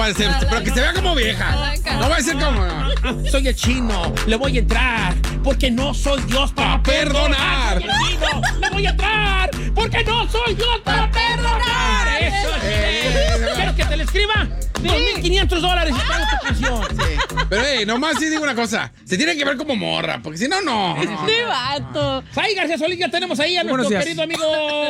pero que se vea como vieja. No va a ser como... Soy el chino, le voy a entrar, porque no soy Dios para perdonar. Soy el chino, le voy a entrar, porque no soy Dios para perdonar. Eso es. ¿Quieres que te le escriba? $2,500 y pago tu canción. Sí. Pero, nomás sí digo una cosa. Se tiene que ver como morra, porque si no, no. Este vato. Sai García Solís, ya tenemos ahí a nuestro querido amigo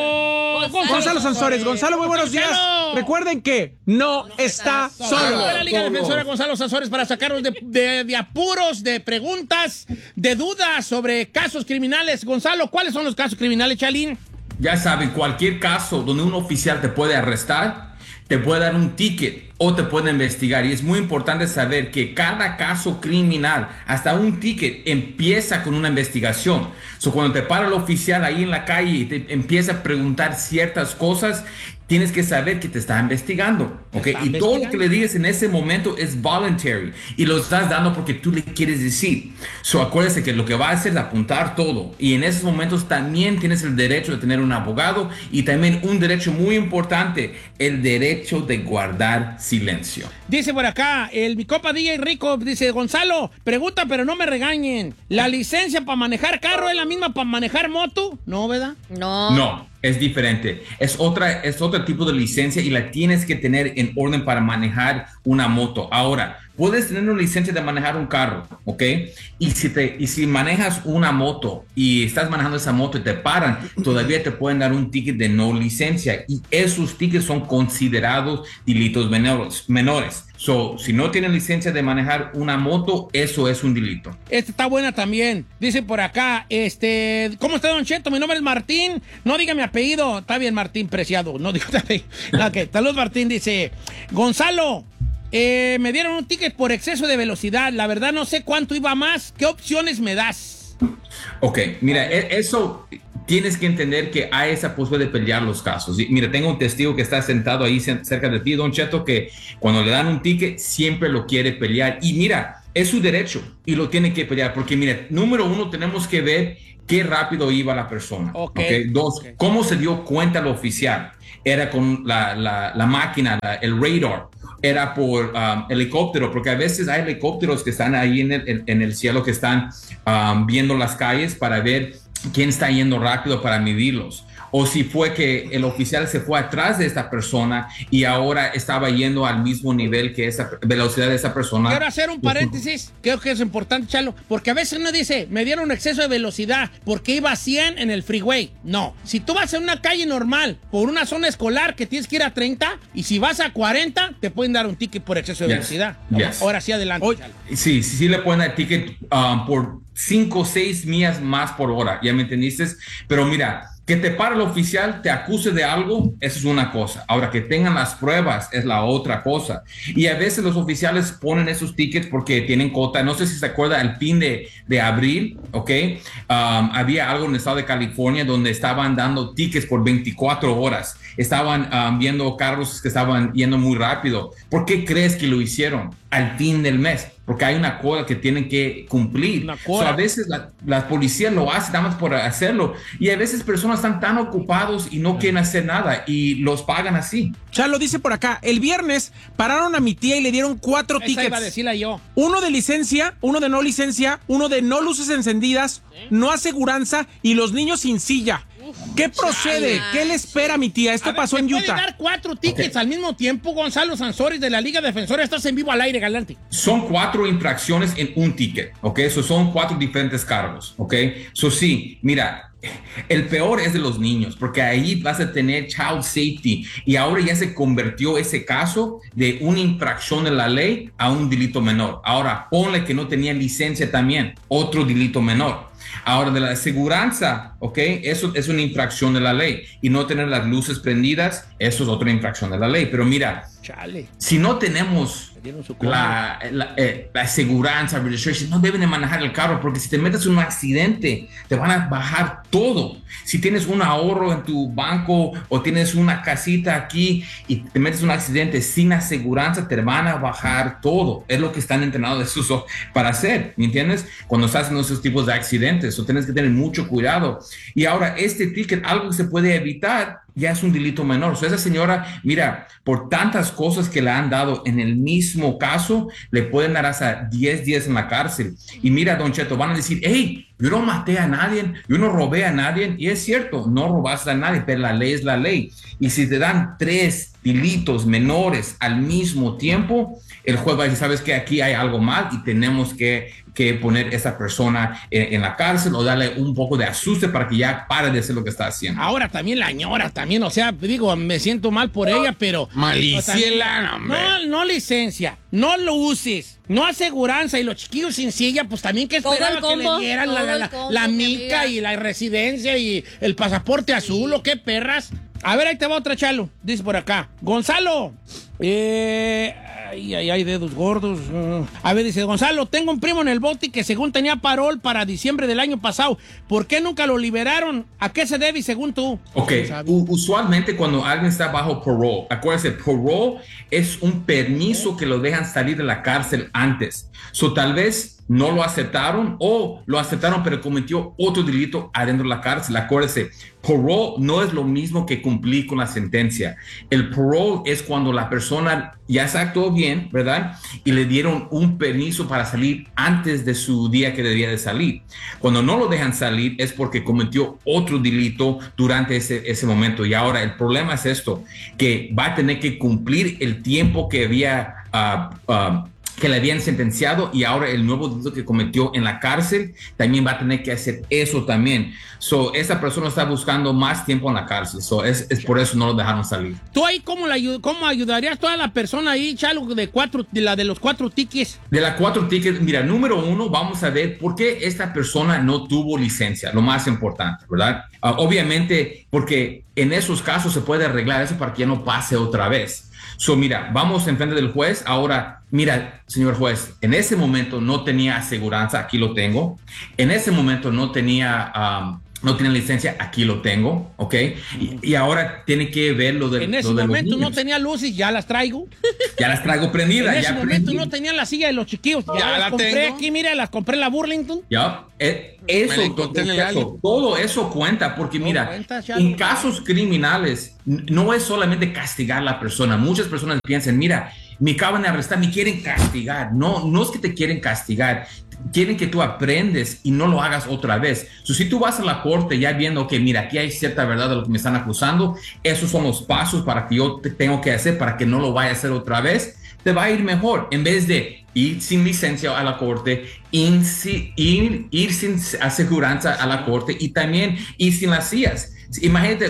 Gonzalo Sansores. Gonzalo, muy buenos días. Recuerden que no está solo. La Liga Defensora Gonzalo Sansores para sacarnos de apuros, de preguntas, de dudas sobre casos criminales. Gonzalo, ¿cuáles son los casos criminales, Chalín? Ya saben, cualquier caso donde un oficial te puede arrestar, te puede dar un ticket o te puede investigar. Y es muy importante saber que cada caso criminal, hasta un ticket, empieza con una investigación. Cuando te para el oficial ahí en la calle y te empieza a preguntar ciertas cosas, tienes que saber que te está investigando, ¿ok? Y todo lo que le digas en ese momento es voluntary y lo estás dando porque tú le quieres decir. Acuérdese que lo que va a hacer es apuntar todo y en esos momentos también tienes el derecho de tener un abogado y también un derecho muy importante, el derecho de guardar silencio. Dice por acá, mi compa DJ Rico, dice, Gonzalo, pregunta pero no me regañen, ¿la licencia para manejar carro es la misma para manejar moto? No, ¿verdad? No, es diferente. Es otro tipo de licencia y la tienes que tener en orden para manejar una moto. Ahora, puedes tener una licencia de manejar un carro, ¿ok? Y si manejas una moto y estás manejando esa moto y te paran, todavía te pueden dar un ticket de no licencia y esos tickets son considerados delitos menores. Si no tienen licencia de manejar una moto, eso es un delito. Esta está buena también. Dice por acá, ¿cómo está, Don Cheto? Mi nombre es Martín. No diga mi apellido. Está bien, Martín Preciado. No digo tu apellido. Ok, saludos, Martín. Dice, Gonzalo, me dieron un ticket por exceso de velocidad. La verdad no sé cuánto iba más. ¿Qué opciones me das? Ok, mira, eso... Tienes que entender que hay esa posibilidad de pelear los casos. Y mira, tengo un testigo que está sentado ahí cerca de ti, Don Cheto, que cuando le dan un ticket siempre lo quiere pelear. Y mira, es su derecho y lo tiene que pelear. Porque mira, número uno, tenemos que ver qué rápido iba la persona. Okay. Dos, cómo se dio cuenta el oficial. Era con la máquina, el radar. Era por helicóptero, porque a veces hay helicópteros que están ahí en el cielo, que están viendo las calles para ver quién está yendo rápido para medirlos. O si fue que el oficial se fue atrás de esta persona y ahora estaba yendo al mismo nivel que esa velocidad de esa persona. Quiero hacer un paréntesis, creo que es importante, Chalo, porque a veces uno dice, me dieron un exceso de velocidad porque iba a 100 en el freeway. No, si tú vas en una calle normal por una zona escolar que tienes que ir a 30 y si vas a 40, te pueden dar un ticket por exceso de velocidad. Ahora sí, adelante, Chalo. Sí le pueden dar ticket por 5 o 6 millas más por hora, ¿ya me entendiste? Pero mira, que te pare el oficial, te acuse de algo, eso es una cosa. Ahora, que tengan las pruebas es la otra cosa. Y a veces los oficiales ponen esos tickets porque tienen cota. No sé si se acuerda, el fin de abril, ¿ok? Había algo en el estado de California donde estaban dando tickets por 24 horas. Estaban viendo carros que estaban yendo muy rápido. ¿Por qué crees que lo hicieron al fin del mes? Porque hay una coda que tienen que cumplir. A veces la policía lo hace nada más por hacerlo. Y a veces personas están tan ocupados y no quieren hacer nada y los pagan así. Chalo dice por acá, el viernes pararon a mi tía y le dieron 4 tickets. Esa iba a decirla yo. Uno de licencia, uno de no licencia, uno de no luces encendidas, no aseguranza y los niños sin silla. ¿Qué procede? ¿Qué le espera a mi tía? Esto pasó en Utah. ¿Puede dar 4 tickets al mismo tiempo, Gonzalo Sansores de la Liga Defensora? Estás en vivo al aire, galante. Son 4 infracciones en un ticket, ¿ok? Son 4 diferentes cargos, ¿ok? Sí, mira, el peor es de los niños, porque ahí vas a tener child safety y ahora ya se convirtió ese caso de una infracción de la ley a un delito menor. Ahora, ponle que no tenía licencia también, otro delito menor. Ahora, de la aseguranza, ¿ok? Eso es una infracción de la ley. Y no tener las luces prendidas, eso es otra infracción de la ley. Pero mira, si no tenemos la aseguranza, registration, no deben de manejar el carro, porque si te metes en un accidente, te van a bajar todo. Si tienes un ahorro en tu banco o tienes una casita aquí y te metes en un accidente sin aseguranza, te van a bajar todo. Es lo que están entrenados para hacer, ¿me entiendes? Cuando estás en esos tipos de accidentes, tienes que tener mucho cuidado. Y ahora, este ticket, algo que se puede evitar, ya es un delito menor. O sea, esa señora, mira, por tantas cosas que le han dado en el mismo caso, le pueden dar hasta 10 días en la cárcel. Y mira, Don Cheto, van a decir, hey, yo no maté a nadie, yo no robé a nadie. Y es cierto, no robaste a nadie, pero la ley es la ley. Y si te dan 3 delitos menores al mismo tiempo, el juez va a decir, sabes que aquí hay algo mal y tenemos que poner a esa persona en la cárcel o darle un poco de asuste para que ya pare de hacer lo que está haciendo. Ahora también la ñora, también, o sea, digo, me siento mal por ella, pero... Maliciela, hombre. No licencia, no lo uses, no aseguranza, y los chiquillos sin silla, pues también que esperaba que le dieran la mica y la residencia y el pasaporte azul, o qué perras. A ver, ahí te va otra, Chalo. Dice por acá. Gonzalo. Ay, dedos gordos. A ver, dice Gonzalo, tengo un primo en el bote que según tenía parol para diciembre del año pasado. ¿Por qué nunca lo liberaron? ¿A qué se debe, según tú? Ok, usualmente cuando alguien está bajo parole, acuérdense, parole es un permiso que lo dejan salir de la cárcel antes. So, tal vez no lo aceptaron o lo aceptaron pero cometió otro delito adentro de la cárcel. Acuérdense, parole no es lo mismo que cumplir con la sentencia. El parole es cuando la persona ya se actuó bien, ¿verdad? Y le dieron un permiso para salir antes de su día que debía de salir. Cuando no lo dejan salir es porque cometió otro delito durante ese momento. Y ahora el problema es esto, que va a tener que cumplir el tiempo que había que le habían sentenciado, y ahora el nuevo delito que cometió en la cárcel también va a tener que hacer eso también. So, esa persona está buscando más tiempo en la cárcel. So, es por eso no lo dejaron salir. ¿Tú ahí cómo ayudarías a la persona ahí, Chalo, de los 4 tickets? De las 4 tickets, mira, número 1, vamos a ver por qué esta persona no tuvo licencia, lo más importante, ¿verdad? Obviamente, porque en esos casos se puede arreglar eso para que ya no pase otra vez. So, mira, vamos en frente del juez. Ahora, mira, señor juez, en ese momento no tenía aseguranza, aquí lo tengo. En ese momento no tenía licencia, aquí lo tengo, ¿ok? Y ahora tiene que ver lo de En ese momento no tenía luces, ya las traigo. Ya las traigo prendidas. En ese momento no tenía la silla de los chiquillos, ya las compré tengo. Aquí, mira, las compré en la Burlington. Ya, todo eso cuenta, porque mira, en casos criminales no es solamente castigar a la persona. Muchas personas piensan, mira, me acaban de arrestar, me quieren castigar. No es que te quieren castigar, quieren que tú aprendes y no lo hagas otra vez. Si tú vas a la corte ya viendo que, mira, aquí hay cierta verdad de lo que me están acusando, esos son los pasos para que yo tengo que hacer para que no lo vaya a hacer otra vez, te va a ir mejor. En vez de ir sin licencia a la corte, ir sin aseguranza a la corte y también ir sin las sillas. Imagínate